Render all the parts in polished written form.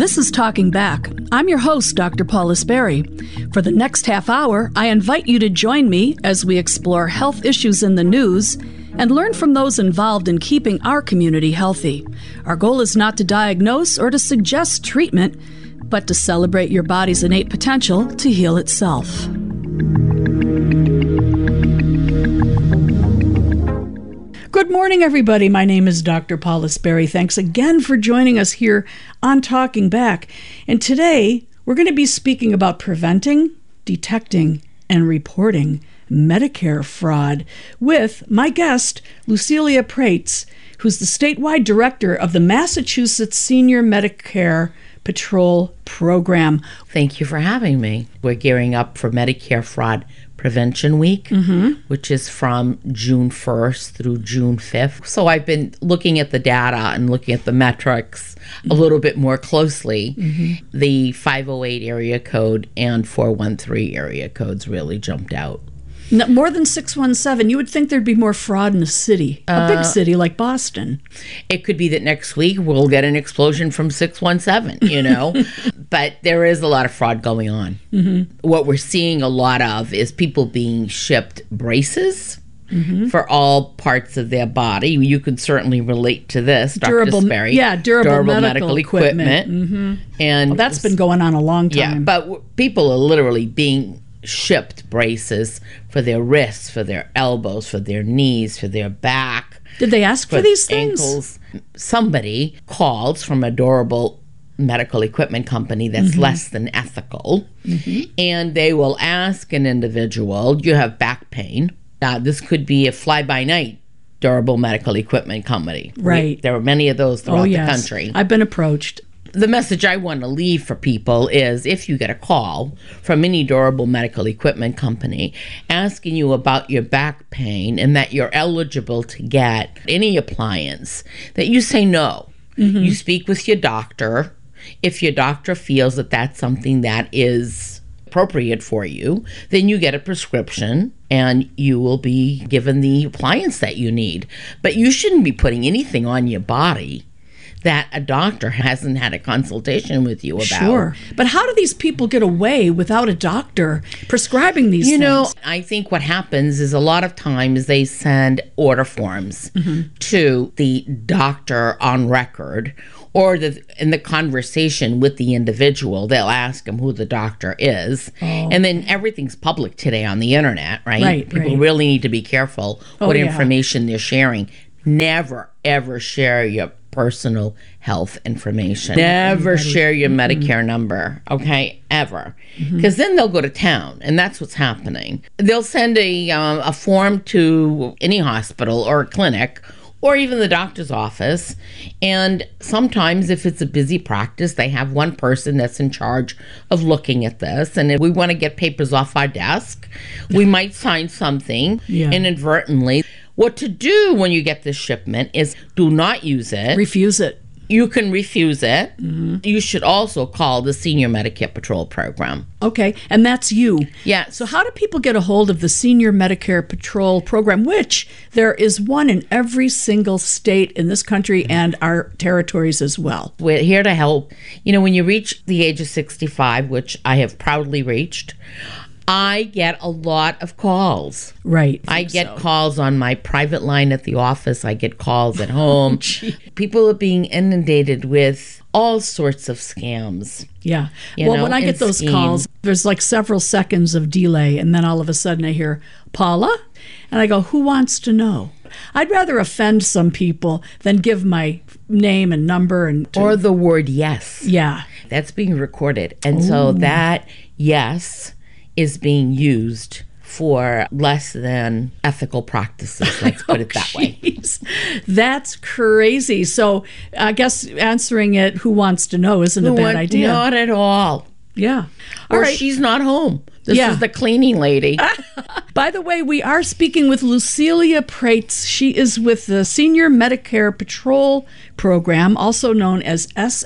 This is Talking Back. I'm your host, Dr. Paula Sperry. For the next half hour, I invite you to join me as we explore health issues in the news and learn from those involved in keeping our community healthy. Our goal is not to diagnose or to suggest treatment, but to celebrate your body's innate potential to heal itself. Good morning, everybody. My name is Dr. Paula Sperry. Thanks again for joining us here on Talking Back. And today, we're going to be speaking about preventing, detecting, and reporting Medicare fraud with my guest, Lucilia Prates, who's the statewide director of the Massachusetts Senior Medicare Patrol Program. Thank you for having me. We're gearing up for Medicare Fraud Prevention Week, which is from June 1st through June 5th. So I've been looking at the data and looking at the metrics a little bit more closely. The 508 area code and 413 area codes really jumped out. No, more than 617. You would think there'd be more fraud in a city, a big city like Boston. It could be that next week we'll get an explosion from 617, you know, but there is a lot of fraud going on. What we're seeing a lot of is people being shipped braces for all parts of their body. You can certainly relate to this, Dr. Sperry. Yeah, durable medical equipment. And that's been going on a long time. Yeah, but people are literally being shipped braces for their wrists, for their elbows, for their knees, for their back. Did they ask for these things? Ankles. Somebody calls from a durable medical equipment company that's less than ethical, and they will ask an individual, you have back pain. This could be a fly-by-night durable medical equipment company. Right. There are many of those throughout the country. I've been approached. The message I want to leave for people is if you get a call from any durable medical equipment company asking you about your back pain and that you're eligible to get any appliance, that you say no. You speak with your doctor. If your doctor feels that that's something that is appropriate for you, then you get a prescription and you will be given the appliance that you need. But you shouldn't be putting anything on your body that a doctor hasn't had a consultation with you about. Sure. But how do these people get away without a doctor prescribing these things? You know, I think what happens is a lot of times they send order forms to the doctor on record, or in the conversation with the individual, they'll ask them who the doctor is. And then everything's public today on the internet, right? People really need to be careful what information they're sharing. Never, ever share your personal health information. Never share your Medicare number, okay? Ever. Because then they'll go to town, and that's what's happening. They'll send a form to any hospital or clinic, or even the doctor's office, and sometimes if it's a busy practice, they have one person that's in charge of looking at this, and if we want to get papers off our desk, we might sign something inadvertently. What to do when you get this shipment is do not use it. Refuse it. You can refuse it. You should also call the Senior Medicare Patrol Program. Okay, and that's you. Yeah. So how do people get a hold of the Senior Medicare Patrol Program, which there is one in every single state in this country and our territories as well? We're here to help. You know, when you reach the age of 65, which I have proudly reached, I get a lot of calls. Right. I get calls on my private line at the office. I get calls at home. People are being inundated with all sorts of scams. Yeah. Well, when I get those calls, there's like several seconds of delay, and then all of a sudden I hear, Paula? And I go, who wants to know? I'd rather offend some people than give my name and number. Or the word yes. Yeah. That's being recorded. And so that yes is being used for less than ethical practices, let's put it that way. That's crazy. So I guess answering it, who wants to know, isn't a bad idea. Not at all. Yeah. All right. She's not home. This is the cleaning lady. By the way, we are speaking with Lucilia Prates. She is with the Senior Medicare Patrol Program, also known as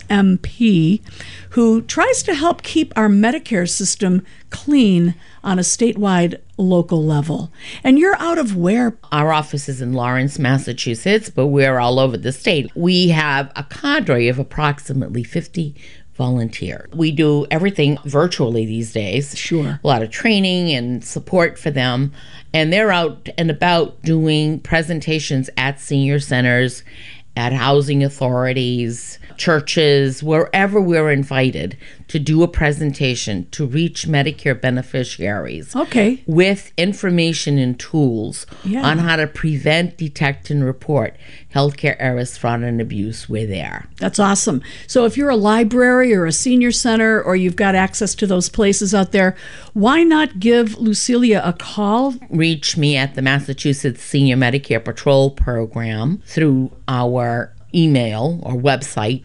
SMP, who tries to help keep our Medicare system clean on a statewide local level. And you're out of where? Our office is in Lawrence, Massachusetts, but we're all over the state. We have a cadre of approximately 50 volunteer. We do everything virtually these days. Sure. A lot of training and support for them. And they're out and about doing presentations at senior centers, at housing authorities, churches, wherever we're invited to do a presentation to reach Medicare beneficiaries. Okay. With information and tools on how to prevent, detect, and report healthcare errors, fraud, and abuse. We're there. That's awesome. So if you're a library or a senior center or you've got access to those places out there, why not give Lucilia a call? Reach me at the Massachusetts Senior Medicare Patrol Program through our email or website,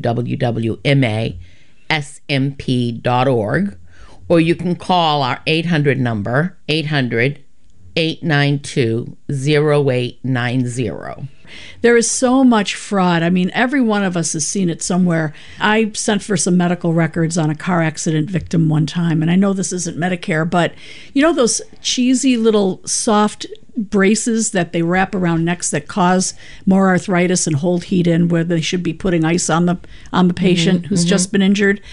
www.masmp.org, or you can call our 800 number, 800-892-0890. There is so much fraud. I mean, every one of us has seen it somewhere. I sent for some medical records on a car accident victim one time, and I know this isn't Medicare, but you know those cheesy little soft braces that they wrap around necks that cause more arthritis and hold heat in, where they should be putting ice on the patient who's just been injured?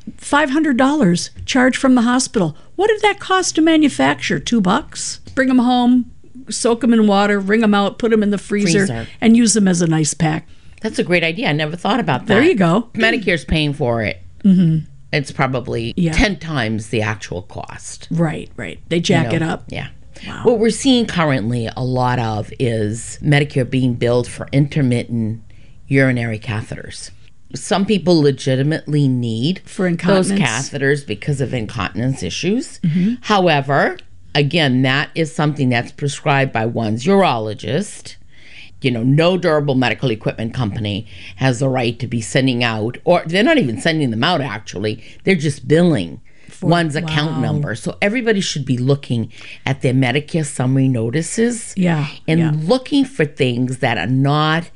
$500 charged from the hospital. What did that cost to manufacture? $2? Bring them home, soak them in water, wring them out, put them in the freezer. And use them as an ice pack. That's a great idea. I never thought about that. There you go. Medicare's paying for it. It's probably 10 times the actual cost. Right. They jack it up. Yeah. Wow. What we're seeing currently a lot of is Medicare being billed for intermittent urinary catheters. Some people legitimately need for incontinence. Those catheters because of incontinence issues. However, again, that is something that's prescribed by one's urologist. You know, no durable medical equipment company has the right to be sending out, or they're not even sending them out actually, they're just billing one's account number. So everybody should be looking at their Medicare summary notices and looking for things that are not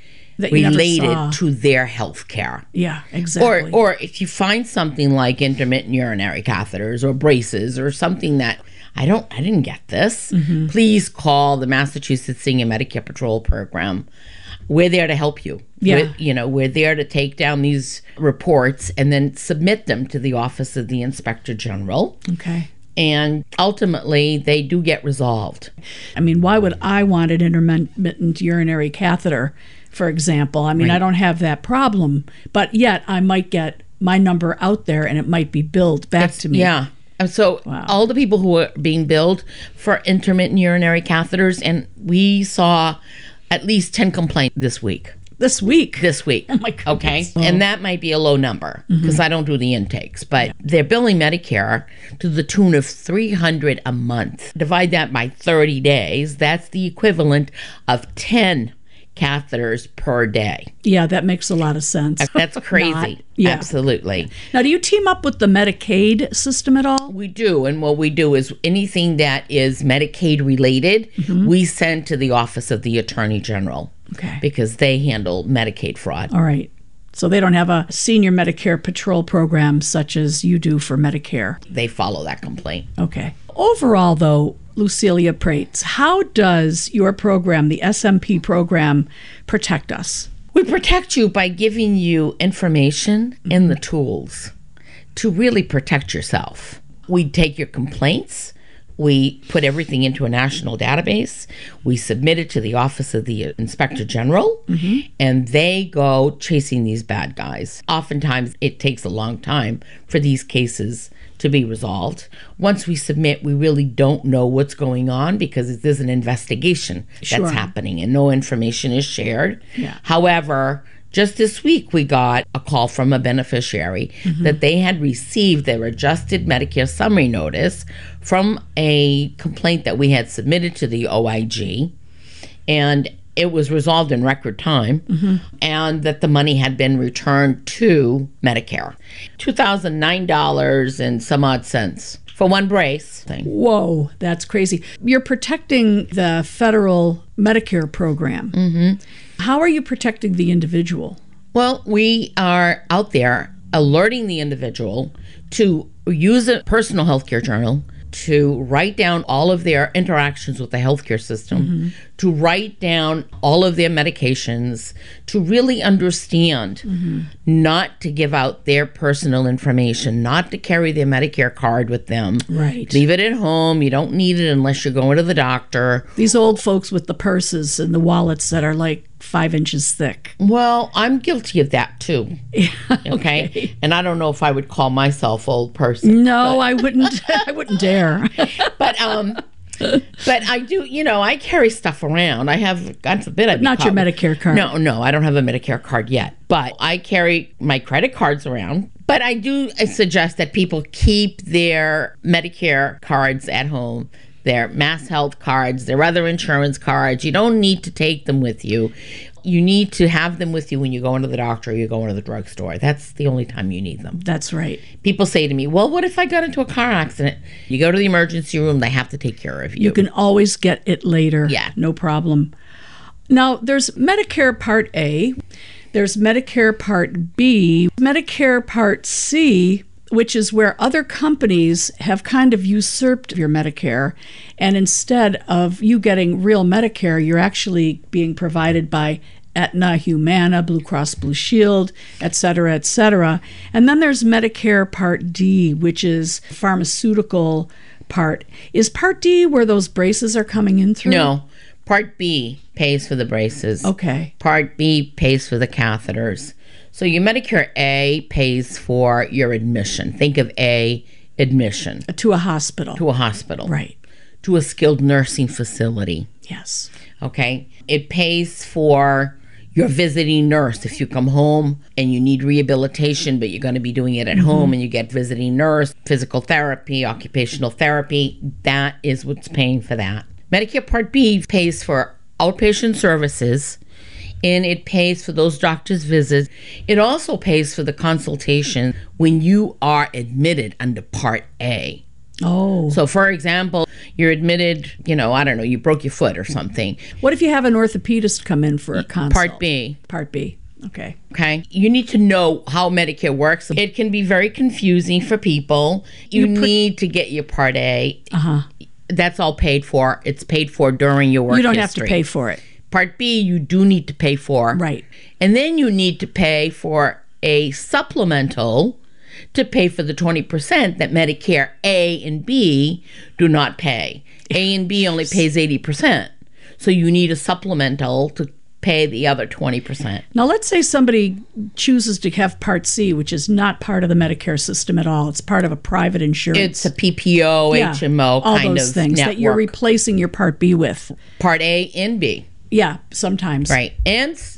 related to their health care. Yeah, exactly. Or if you find something like intermittent urinary catheters or braces or something that I didn't get this, please call the Massachusetts Senior Medicare Patrol Program. We're there to help you. Yeah. We're there to take down these reports and then submit them to the Office of the Inspector General. Okay. And ultimately, they do get resolved. I mean, why would I want an intermittent urinary catheter, for example? I mean, I don't have that problem, but yet I might get my number out there and it might be billed back to me. Yeah. So all the people who are being billed for intermittent urinary catheters, and we saw at least 10 complaints this week. This week? Oh my God. Okay. And that might be a low number because I don't do the intakes, but they're billing Medicare to the tune of $300 a month. Divide that by 30 days. That's the equivalent of 10 catheters per day. Yeah, that makes a lot of sense. That's crazy. Absolutely. Now, do you team up with the Medicaid system at all? We do. And what we do is anything that is Medicaid related, we send to the Office of the Attorney General. Okay. Because they handle Medicaid fraud. All right. So they don't have a senior Medicare patrol program such as you do for Medicare. They follow that complaint. Okay. Overall, though, Lucilia Prates, how does your program, the SMP program, protect us? We protect you by giving you information and the tools to really protect yourself. We take your complaints. We put everything into a national database. We submit it to the Office of the Inspector General, and they go chasing these bad guys. Oftentimes, it takes a long time for these cases to be resolved. Once we submit, we really don't know what's going on because there's an investigation that's happening and no information is shared. However, just this week, we got a call from a beneficiary that they had received their adjusted Medicare summary notice from a complaint that we had submitted to the OIG, and it was resolved in record time, and that the money had been returned to Medicare. $2,009 and some odd cents for one brace. Whoa, that's crazy. You're protecting the federal Medicare program. How are you protecting the individual? Well, we are out there alerting the individual to use a personal healthcare journal, to write down all of their interactions with the healthcare system, to write down all of their medications, to really understand, not to give out their personal information, not to carry their Medicare card with them. Right. Leave it at home. You don't need it unless you're going to the doctor. These old folks with the purses and the wallets that are like 5 inches thick. Well, I'm guilty of that too. Okay. And I don't know if I would call myself old person. No, I wouldn't. I wouldn't dare. But I do, I carry stuff around. I have, God forbid, I'd be Not your caught with- Medicare card. No, I don't have a Medicare card yet. But I carry my credit cards around. But I suggest that people keep their Medicare cards at home, their Mass Health cards, their other insurance cards. You don't need to take them with you. You need to have them with you when you go into the doctor or you go into the drugstore. That's the only time you need them. That's right. People say to me, well, what if I got into a car accident? You go to the emergency room, they have to take care of you. You can always get it later. Yeah. No problem. Now, there's Medicare Part A, there's Medicare Part B, Medicare Part C, which is where other companies have kind of usurped your Medicare. And instead of you getting real Medicare, you're actually being provided by Aetna, Humana, Blue Cross Blue Shield, et cetera, et cetera. And then there's Medicare Part D, which is pharmaceutical part. Is Part D where those braces are coming in through? No. Part B pays for the braces. Okay. Part B pays for the catheters. So your Medicare A pays for your admission. Think of A, admission. To a hospital. To a hospital. Right. To a skilled nursing facility. Yes. Okay. It pays for your visiting nurse. If you come home and you need rehabilitation, but you're going to be doing it at home and you get visiting nurse, physical therapy, occupational therapy, that is what's paying for that. Medicare Part B pays for outpatient services, and it pays for those doctor's visits. It also pays for the consultation when you are admitted under Part A. Oh. So, for example, you're admitted, you broke your foot or something. What if you have an orthopedist come in for a consult? Part B. Part B. Okay. Okay. You need to know how Medicare works. It can be very confusing for people. You need to get your Part A. Uh-huh. That's all paid for. It's paid for during your work You don't history. have to pay for it. Part B, you do need to pay for. Right. And then you need to pay for a supplemental to pay for the 20% that Medicare A and B do not pay. A and B only pays 80%. So you need a supplemental to pay the other 20%. Now, let's say somebody chooses to have Part C, which is not part of the Medicare system at all. It's part of a private insurance. It's a PPO, Yeah, HMO all kind those of things network. that you're replacing your Part B with. Part A and B. Yeah, sometimes. Right. And